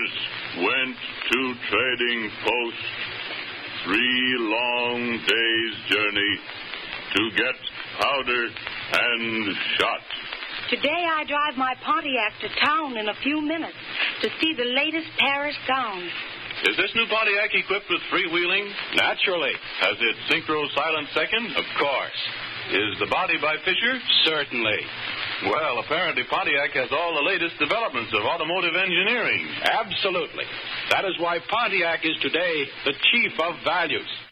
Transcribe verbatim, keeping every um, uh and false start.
riders went to trading post, three long days' journey to get powder and shot. Today I drive my Pontiac to town in a few minutes to see the latest Paris gowns. Is this new Pontiac equipped with freewheeling? Naturally. Has it synchro silent second? Of course. Is the body by Fisher? Certainly. Well, apparently Pontiac has all the latest developments of automotive engineering. Absolutely. That is why Pontiac is today the chief of values.